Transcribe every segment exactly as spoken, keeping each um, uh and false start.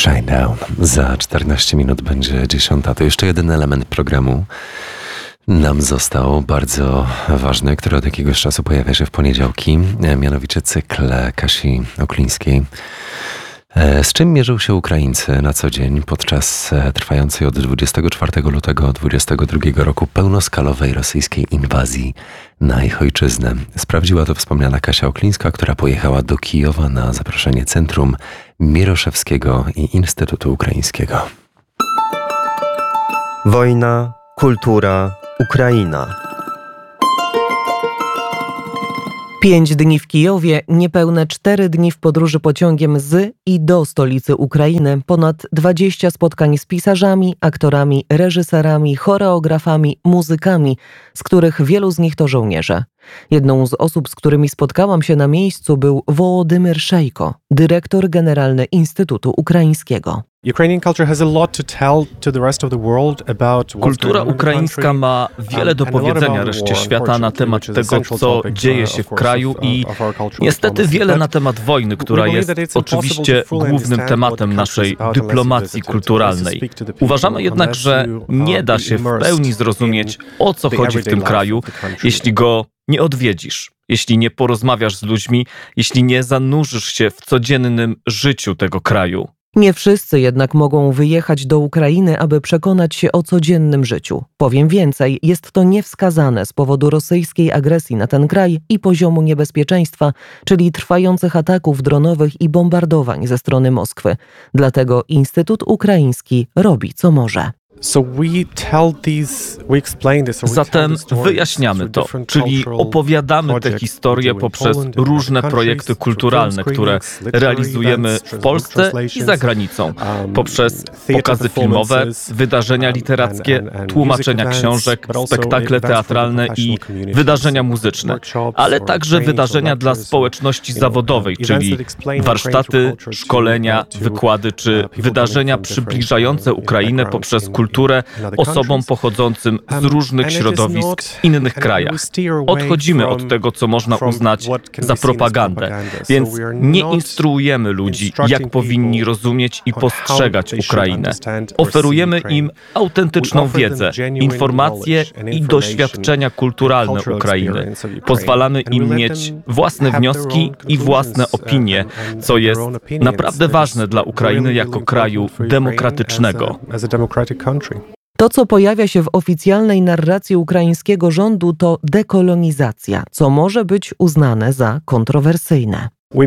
Shinedown. Za czternaście minut będzie dziesiąta. To jeszcze jeden element programu nam został, bardzo ważny, który od jakiegoś czasu pojawia się w poniedziałki, mianowicie cykl Kasi Oklińskiej. Z czym mierzą się Ukraińcy na co dzień podczas trwającej od dwudziestego czwartego lutego dwudziestego drugiego roku pełnoskalowej rosyjskiej inwazji na ich ojczyznę? Sprawdziła to wspomniana Kasia Oklińska, która pojechała do Kijowa na zaproszenie Centrum Mieroszewskiego i Instytutu Ukraińskiego. Wojna, kultura, Ukraina. Pięć dni w Kijowie, niepełne cztery dni w podróży pociągiem z i do stolicy Ukrainy, ponad dwadzieścia spotkań z pisarzami, aktorami, reżyserami, choreografami, muzykami, z których wielu z nich to żołnierze. Jedną z osób, z którymi spotkałam się na miejscu, był Wołodymyr Szejko, dyrektor generalny Instytutu Ukraińskiego. Kultura ukraińska ma wiele do powiedzenia reszcie świata na temat tego, co dzieje się w kraju i niestety wiele na temat wojny, która jest oczywiście głównym tematem naszej dyplomacji kulturalnej. Uważamy jednak, że nie da się w pełni zrozumieć, o co chodzi w tym kraju, jeśli go nie odwiedzisz, jeśli nie porozmawiasz z ludźmi, jeśli nie zanurzysz się w codziennym życiu tego kraju. Nie wszyscy jednak mogą wyjechać do Ukrainy, aby przekonać się o codziennym życiu. Powiem więcej, jest to niewskazane z powodu rosyjskiej agresji na ten kraj i poziomu niebezpieczeństwa, czyli trwających ataków dronowych i bombardowań ze strony Moskwy. Dlatego Instytut Ukraiński robi co może. Zatem wyjaśniamy to, czyli opowiadamy tę historię poprzez różne projekty kulturalne, które realizujemy w Polsce i za granicą, poprzez pokazy filmowe, wydarzenia literackie, tłumaczenia książek, spektakle teatralne i wydarzenia muzyczne, ale także wydarzenia dla społeczności zawodowej, czyli warsztaty, szkolenia, wykłady czy wydarzenia przybliżające Ukrainę poprzez kulturę osobom pochodzącym z różnych środowisk w innych krajach. Odchodzimy od tego, co można uznać za propagandę, więc nie instruujemy ludzi, jak powinni rozumieć i postrzegać Ukrainę. Oferujemy im autentyczną wiedzę, informacje i doświadczenia kulturalne Ukrainy. Pozwalamy im mieć własne wnioski i własne opinie, co jest naprawdę ważne dla Ukrainy jako kraju demokratycznego. To, co pojawia się w oficjalnej narracji ukraińskiego rządu, to dekolonizacja, co może być uznane za kontrowersyjne.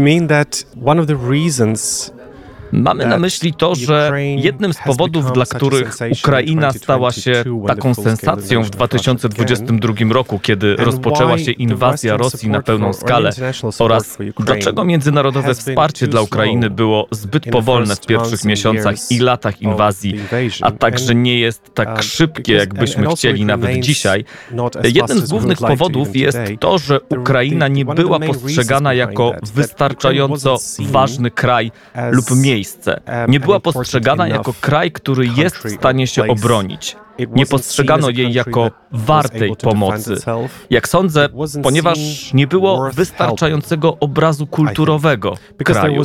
Mamy na myśli to, że jednym z powodów, dla których Ukraina stała się taką sensacją w dwa tysiące dwudziestym drugim roku, kiedy rozpoczęła się inwazja Rosji na pełną skalę, oraz dlaczego międzynarodowe wsparcie dla Ukrainy było zbyt powolne w pierwszych miesiącach i latach inwazji, a także nie jest tak szybkie, jakbyśmy chcieli nawet dzisiaj. Jednym z głównych powodów jest to, że Ukraina nie była postrzegana jako wystarczająco ważny kraj lub miejsce. Nie była postrzegana jako kraj, który jest w stanie się obronić. Nie postrzegano jej jako wartej pomocy. Jak sądzę, ponieważ nie było wystarczającego obrazu kulturowego kraju.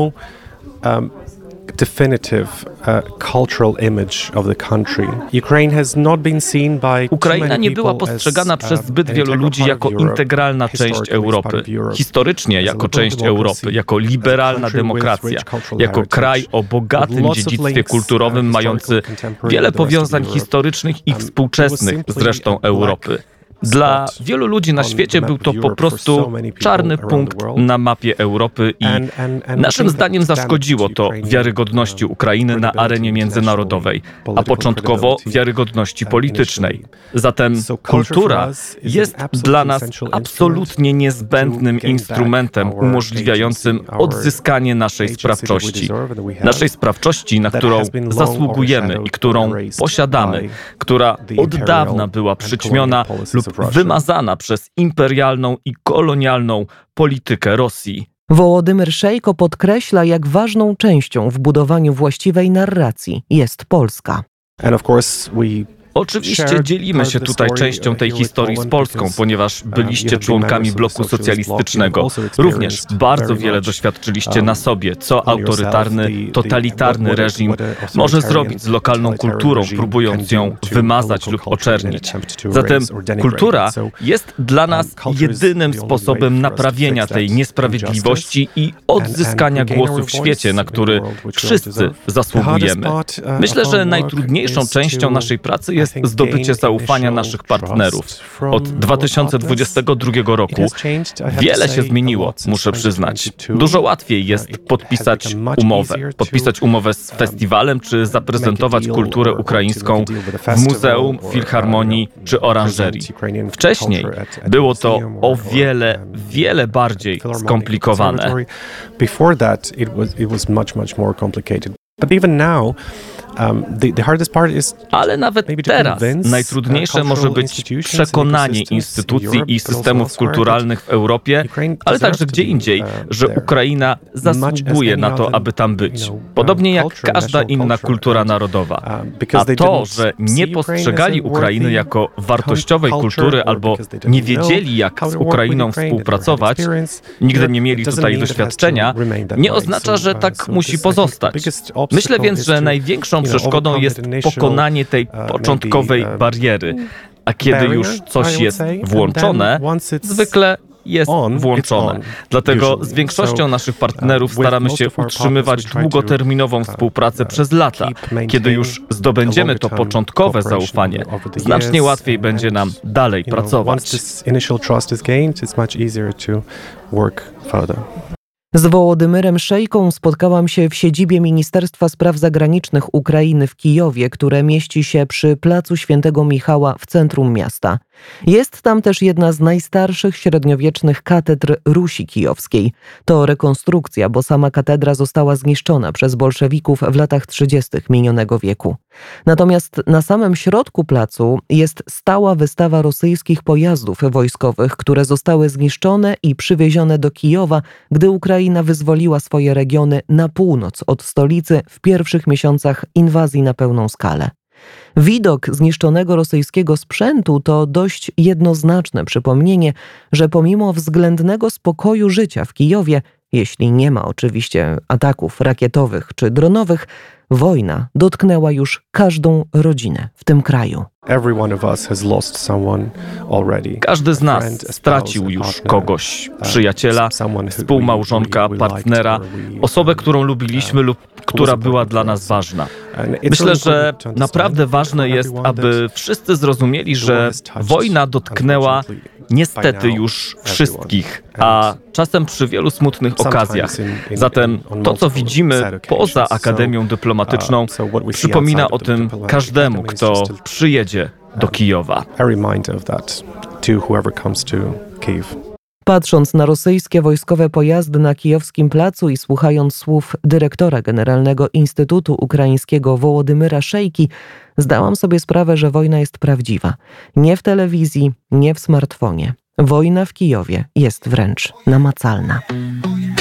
Ukraina nie była postrzegana przez zbyt wielu ludzi jako integralna część Europy. Historycznie jako część Europy, jako liberalna demokracja, jako kraj o bogatym dziedzictwie kulturowym, mający wiele powiązań historycznych i współczesnych z resztą Europy. Dla wielu ludzi na świecie był to po prostu czarny punkt na mapie Europy i naszym zdaniem zaszkodziło to wiarygodności Ukrainy na arenie międzynarodowej, a początkowo wiarygodności politycznej. Zatem kultura jest dla nas absolutnie niezbędnym instrumentem umożliwiającym odzyskanie naszej sprawczości. Naszej sprawczości, na którą zasługujemy i którą posiadamy, która od dawna była przyćmiona lub wymazana przez imperialną i kolonialną politykę Rosji. Wołodymyr Szejko podkreśla, jak ważną częścią w budowaniu właściwej narracji jest Polska. Oczywiście dzielimy się tutaj częścią tej historii z Polską, ponieważ byliście członkami bloku socjalistycznego. Również bardzo wiele doświadczyliście na sobie, co autorytarny, totalitarny reżim może zrobić z lokalną kulturą, próbując ją wymazać lub oczernić. Zatem kultura jest dla nas jedynym sposobem naprawienia tej niesprawiedliwości i odzyskania głosu w świecie, na który wszyscy zasługujemy. Myślę, że najtrudniejszą częścią naszej pracy jest zdobycie zaufania naszych partnerów. Od dwa tysiące dwudziestego drugiego roku wiele się zmieniło, muszę przyznać. Dużo łatwiej jest podpisać umowę. Podpisać umowę z festiwalem, czy zaprezentować kulturę ukraińską w muzeum, filharmonii czy oranżerii. Wcześniej było to o wiele, wiele bardziej skomplikowane. Ale nawet teraz najtrudniejsze może być przekonanie instytucji i systemów kulturalnych w Europie, ale także gdzie indziej, że Ukraina zasługuje na to, aby tam być. Podobnie jak każda inna kultura narodowa. A to, że nie postrzegali Ukrainy jako wartościowej kultury albo nie wiedzieli, jak z Ukrainą współpracować, nigdy nie mieli tutaj doświadczenia, nie oznacza, że tak musi pozostać. Myślę więc, że największą przeszkodą jest pokonanie tej początkowej bariery, a kiedy już coś jest włączone, zwykle jest włączone. Dlatego z większością naszych partnerów staramy się utrzymywać długoterminową współpracę przez lata. Kiedy już zdobędziemy to początkowe zaufanie, znacznie łatwiej będzie nam dalej pracować. Z Wołodymyrem Szejką spotkałam się w siedzibie Ministerstwa Spraw Zagranicznych Ukrainy w Kijowie, które mieści się przy Placu Świętego Michała w centrum miasta. Jest tam też jedna z najstarszych średniowiecznych katedr Rusi Kijowskiej. To rekonstrukcja, bo sama katedra została zniszczona przez bolszewików w latach trzydziestych minionego wieku. Natomiast na samym środku placu jest stała wystawa rosyjskich pojazdów wojskowych, które zostały zniszczone i przywiezione do Kijowa, gdy Ukraina wyzwoliła swoje regiony na północ od stolicy w pierwszych miesiącach inwazji na pełną skalę. Widok zniszczonego rosyjskiego sprzętu to dość jednoznaczne przypomnienie, że pomimo względnego spokoju życia w Kijowie, jeśli nie ma oczywiście ataków rakietowych czy dronowych, wojna dotknęła już każdą rodzinę w tym kraju. Każdy z nas stracił już kogoś, przyjaciela, współmałżonka, partnera, osobę, którą lubiliśmy lub która była dla nas ważna. Myślę, że naprawdę ważne jest, aby wszyscy zrozumieli, że wojna dotknęła niestety już wszystkich, a czasem przy wielu smutnych okazjach. Zatem to, co widzimy poza Akademią Dyplomatyczną, przypomina o tym każdemu, kto przyjedzie do Kijowa. Patrząc na rosyjskie wojskowe pojazdy na kijowskim placu i słuchając słów dyrektora Generalnego Instytutu Ukraińskiego Wołodymyra Szejki, zdałam sobie sprawę, że wojna jest prawdziwa. Nie w telewizji, nie w smartfonie. Wojna w Kijowie jest wręcz namacalna.